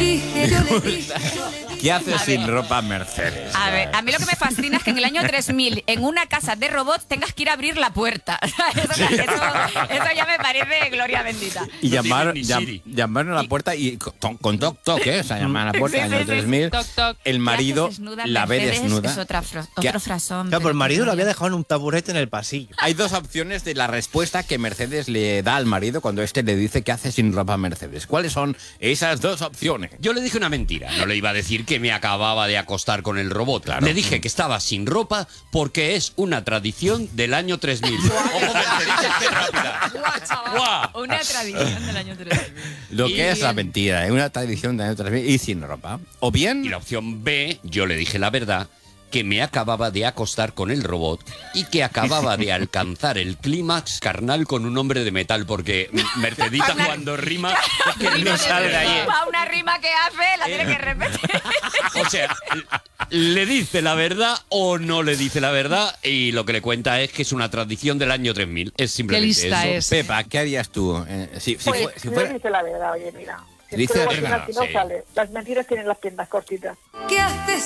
¿Qué hace sin ropa Mercedes? A ver, a mí lo que me fascina es que en el año 3000, en una casa de robots, tengas que ir a abrir la puerta. Eso ya me parece gloria bendita. Y llamar a la Y- puerta y con toc toc, ¿eh? O sea, llamar a la puerta en el año 3000. Toc, toc. El marido ¿Qué haces desnuda, la ve Mercedes? desnuda. Es otro frasón. Claro, pues el marido lo había dejado en un taburete en el pasillo. Hay dos opciones de la respuesta que Mercedes le da al marido cuando éste le dice que hace sin ropa Mercedes. ¿Cuáles son esas dos opciones? Yo le dije una mentira. No le iba a decir que me acababa de acostar con el robot. Claro. Le dije que estaba sin ropa porque es una tradición del año 3000. Ojo, Mercedes, qué rápida. Guau, chaval. Guau. Una tradición del año 3000. Lo que es la Y- mentira, es una tradición de año 3000 y sin ropa. O bien... Y la opción B, yo le dije la verdad, que me acababa de acostar con el robot y que acababa de alcanzar el clímax carnal con un hombre de metal, porque Mercedita cuando rima es que no sale de ahí. Pa' una rima que hace, la tiene que repetir. O sea, le dice la verdad o no le dice la verdad, y lo que le cuenta es que es una tradición del año 3000. Es simplemente lista eso. es. Pepa, ¿qué harías tú? Si Pues fue- si no fuera... dice la verdad, oye, mira. Dice Es que luego la al final verdad, si no sí. sale. Las mentiras tienen las piernas cortitas. ¿Qué haces